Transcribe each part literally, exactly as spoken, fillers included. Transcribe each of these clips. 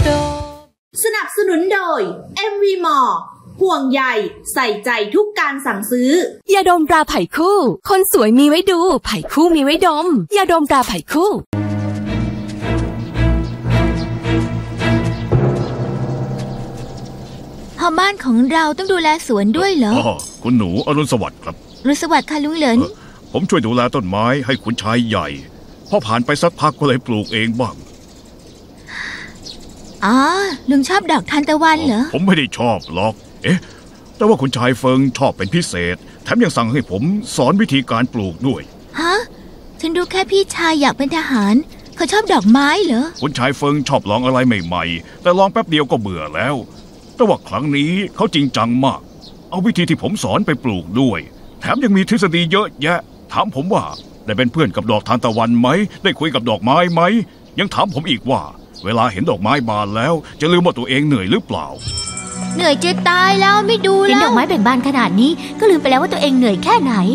สนับสนุนโดย เอ็ม วี มอล ห่วงใยใส่ใจทุกการสั่งซื้อยาดมตราไผ่คู่คนสวยมีไว้ดูไผ่คู่มีไว้ดมยาดมตราไผ่คู่พอบ้านของเราต้องดูแลสวนด้วยเหรออ๋อคุณหนูอรุณสวัสดิ์ครับอรุณสวัสดิ์ค่ะลุงเหลินผมช่วยดูแลต้นไม้ให้คุณชายใหญ่พอผ่านไปสักพักก็เลยปลูกเองบ้างอ๋อลุงชอบดอกทานตะวันเหรอผมไม่ได้ชอบหรอกเอ๊ะแต่ว่าคุณชายเฟิงชอบเป็นพิเศษแถมยังสั่งให้ผมสอนวิธีการปลูกด้วยฮะฉันรู้แค่พี่ชายอยากเป็นทหารเขาชอบดอกไม้เหรอคุณชายเฟิงชอบลองอะไรใหม่ๆแต่ลองแป๊บเดียวก็เบื่อแล้วแต่ว่าครั้งนี้เขาจริงจังมากเอาวิธีที่ผมสอนไปปลูกด้วยแถมยังมีทฤษฎีเยอะแยะถามผมว่าได้เป็นเพื่อนกับดอกทานตะวันไหมได้คุยกับดอกไม้ไหมยังถามผมอีกว่าเวลาเห็นดอกไม้บานแล้วจะลืมว่าตัวเองเหนื่อยหรือเปล่าเหนื่อยจะตายแล้วไม่ดูแล้วเห็นดอกไม้เบ่งบานขนาดนี้ก็ลืมไปแล้วว่าตัวเองเหนื่อยแค่ไหน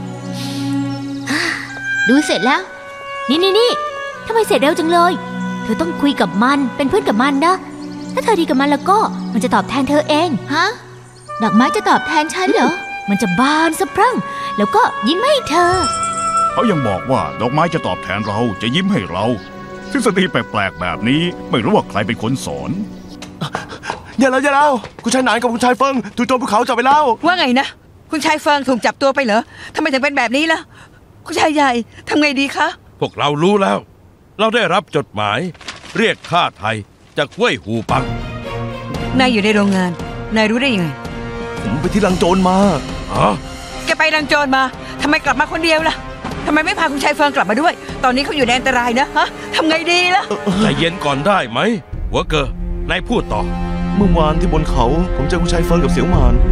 ดูเสร็จแล้วนี่นี่นี่ทำไมเสร็จเร็วจังเลยเธอต้องคุยกับมันเป็นเพื่อนกับมันนะถ้าเธอดีกับมันแล้วก็มันจะตอบแทนเธอเองฮะดอกไม้จะตอบแทนฉันเหรอมันจะบานสะพรั่งแล้วก็ยิ้มให้เธอเขายังบอกว่าดอกไม้จะตอบแทนเราจะยิ้มให้เราทฤษฎีแปลกๆแบบนี้ไม่รู้ว่าใครเป็นคนสอนอย่าแล้วอย่าแล้วคุณชายหนานกับคุณชายเฟิงถูกโจรภูเขาจับไปแล้วว่าไงนะคุณชายเฟิงถูกจับตัวไปเหรอทำไมถึงเป็นแบบนี้ล่ะคุณชายใหญ่ทำไงดีคะพวกเรารู้แล้วเราได้รับจดหมายเรียกค่าไถ่จากเว่ยหูปังนายอยู่ในโรงงานนายรู้ได้ยังไงผมไปที่รังโจรมาอ๋อแกไปรังโจรมาทำไมกลับมาคนเดียวล่ะทำไมไม่พาคุณชายเฟิงกลับมาด้วยตอนนี้เขาอยู่ในอันตรายนะฮะทำไงดีล่ะใจเย็นก่อนได้ไหมหัวเกอร์นายพูดต่อเมื่อวานที่บนเขาผมเจอคุณชายเฟิงกับเสี่ยวหมาน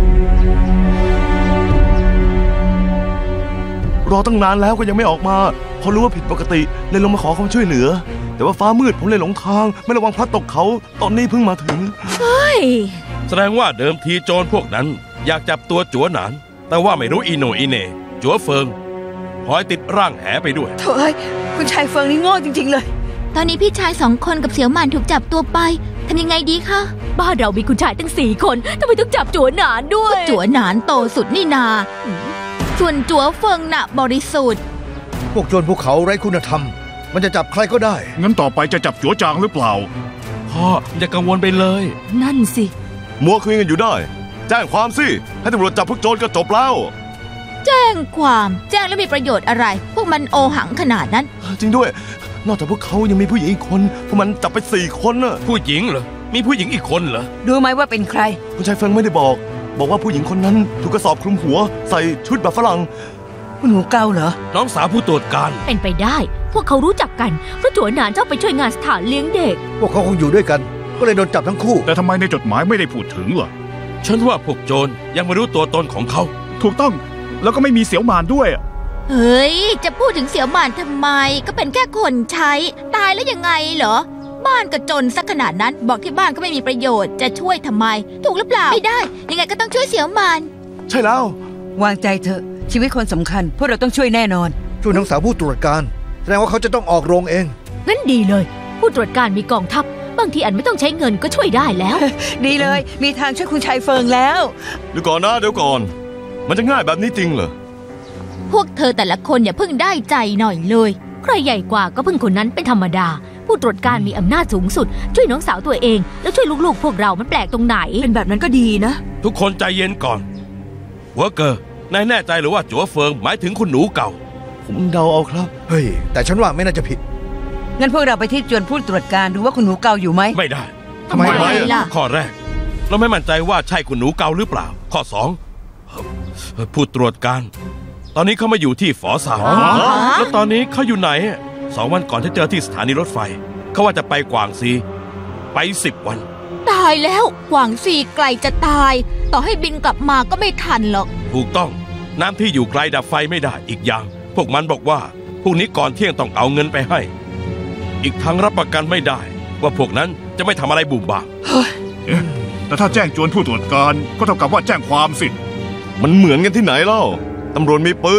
รอตั้งนานแล้วก็ยังไม่ออกมาพอรู้ว่าผิดปกติเลยลงมาขอความช่วยเหลือแต่ว่าฟ้ามืดผมเลยหลงทางไม่ระวังพลัดตกเขาตอนนี้เพิ่งมาถึงเฮ้ยแสดงว่าเดิมทีโจรพวกนั้นอยากจับตัวจั๋วหนานแต่ว่าไม่รู้อีโหนอีเน่จั๋วเฟิงพลอยติดร่างแหไปด้วยโถ่เอ้ยคุณชายเฟิงนี่โง่จริงๆเลยตอนนี้พี่ชายสองคนกับเสี่ยวหมานถูกจับตัวไปทำยังไงดีคะบ้านเรามีคุณชายตั้งสี่คนทำไมต้องจับจั๋วหนานด้วยจั๋วหนานโตสุดนี่นาส่วนจั๋วเฟิงน่ะบริสุทธิ์พวกโจรภูเขาไร้คุณธรรมมันจะจับใครก็ได้งั้นต่อไปจะจับจั๋วจางหรือเปล่าพ่ออย่ากังวลไปเลยนั่นสิมัวคุยกันอยู่ได้แจ้งความสิให้ตำรวจจับพวกโจรก็จบแล้วแจ้งความแจ้งแล้วมีประโยชน์อะไรพวกมันโอหังขนาดนั้นจริงด้วยนอกจากพวกเขายังมีผู้หญิงอีกคนพวกมันจับไปสี่คนน่ะผู้หญิงเหรอมีผู้หญิงอีกคนเหรอรู้ไหมว่าเป็นใครคุณชายเฟิงไม่ได้บอกบอกว่าผู้หญิงคนนั้นถูกกระสอบคลุมหัวใส่ชุดแบบฝรั่งคุณหนูเกาเหรอน้องสาวผู้ตรวจการเป็นไปได้พวกเขารู้จักกันเพราะจั๋วหนานชอบไปช่วยงานสถานเลี้ยงเด็กพวกเขาคงอยู่ด้วยกันก็เลยโดนจับทั้งคู่แต่ทำไมในจดหมายไม่ได้พูดถึงล่ะฉันว่าพวกโจรยังไม่รู้ตัวตนของเขาถูกต้องแล้วก็ไม่มีเสี่ยวหมานด้วยเฮ้ยจะพูดถึงเสี่ยวหมานทำไมก็เป็นแค่คนใช้ตายแล้วยังไงเหรอบ้านก็จนสักขนาดนั้นบอกที่บ้านก็ไม่มีประโยชน์จะช่วยทำไมถูกหรือเปล่าไม่ได้ยังไงก็ต้องช่วยเสี่ยวหมานใช่แล้ววางใจเถอะชีวิตคนสำคัญพวกเราต้องช่วยแน่นอนช่วยน้องสาวผู้ตรวจการแสดงว่าเขาจะต้องออกโรงเองงั้นดีเลยผู้ตรวจการมีกองทัพบางทีอันไม่ต้องใช้เงินก็ช่วยได้แล้วดีเลยมีทางช่วยคุณชายเฟิงแล้วเดี๋ยวก่อนนะเดี๋ยวก่อนมันจะง่ายแบบนี้จริงเหรอพวกเธอแต่ละคนอย่าเพิ่งได้ใจหน่อยเลยใครใหญ่กว่าก็เพิ่งคนนั้นเป็นธรรมดาผู้ตรวจการมีอำนาจสูงสุดช่วยน้องสาวตัวเองแล้วช่วยลูกๆพวกเรามันแปลกตรงไหนเป็นแบบนั้นก็ดีนะทุกคนใจเย็นก่อนหัวเกอร์นายแน่ใจหรือว่าจั๋วเฟิงหมายถึงคุณหนูเก่าผมเดาเอาครับเฮ้ยแต่ฉันว่าไม่น่าจะผิดงั้นพวกเราไปที่จวนผู้ตรวจการดูว่าคุณหนูเก่าอยู่ไหมไม่ได้ทำไมล่ะข้อแรกเราไม่มั่นใจว่าใช่คุณหนูเก่าหรือเปล่าข้อสองผู้ตรวจการตอนนี้เขามาอยู่ที่ฝอสามแล้วตอนนี้เขาอยู่ไหนสองวันก่อนที่เจอที่สถานีรถไฟเขาว่าจะไปกวางซีไปสิบวันตายแล้วกวางซีไกลจะตายต่อให้บินกลับมาก็ไม่ทันหรอกถูกต้องน้ำที่อยู่ไกลดับไฟไม่ได้อีกอย่างพวกมันบอกว่าพรุ่งนี้ก่อนเที่ยงต้องเอาเงินไปให้อีกทั้งรับประกันไม่ได้ว่าพวกนั้นจะไม่ทำอะไรบุ่มบ่ามเอ๊ะแต่ถ้าแจ้งจวนผู้ตรวจการก็เท่ากับว่าแจ้งความสิมันเหมือนกันที่ไหนเล่าตำรวจมีปืน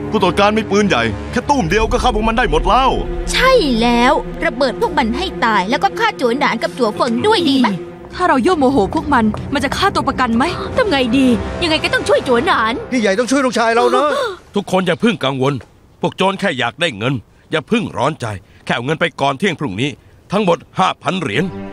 ผู้ตรวจการมีปืนใหญ่แค่ตุ้มเดียวก็ฆ่าพวกมันได้หมดแล้วใช่แล้วระเบิดพวกมันให้ตายแล้วก็ฆ่าจัวหนานกับจัวเฟิงด้วยดีไหมถ้าเราโยกโมโหพวกมันมันจะฆ่าตัวประกันไหมทำไงดียังไงก็ต้องช่วยจัวหนานพี่ใหญ่ต้องช่วยลูกชายเรานะทุกคนอย่าพึ่งกังวลพวกโจรแค่อยากได้เงินอย่าพึ่งร้อนใจแค่เอาเงินไปก่อนเที่ยงพรุ่งนี้ทั้งหมด ห้าพัน เหรียญ